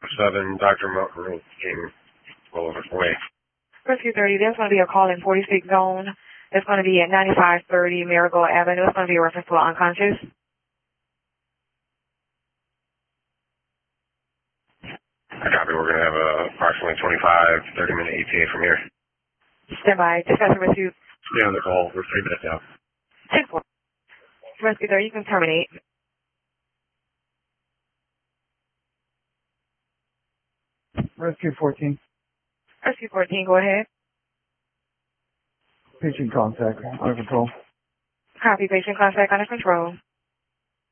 7, Dr. Mountain came well over the way. Rescue 30, there's going to be a call in 46 zone. It's going to be at 9530 Marigold Avenue. It's going to be a reference to an unconscious. Copy. We're going to have approximately 25, 30-minute ETA from here. Stand by. Discuss with you. Stay on the call. We're 3 minutes out. 10-4. Rescue 30, you can terminate. Rescue 14. Rescue 14, go ahead. Patient contact under control. Copy. Patient contact under control.